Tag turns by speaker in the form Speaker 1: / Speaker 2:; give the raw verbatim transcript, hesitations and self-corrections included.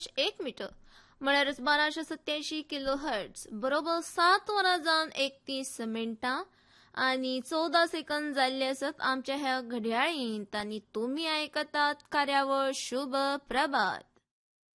Speaker 1: एक मीटर म्हळ्यारच बाराशे सत्याऐंशी किलो हर्ट्ज बरोबर सात वरां जावन एकतीस मिनटां आणि चौदा सेकंद जाल्ले असत आमच्या ह्या घड्याळींत आणि तुम्ही ऐकतात कार्यावळ शुभ प्रभात.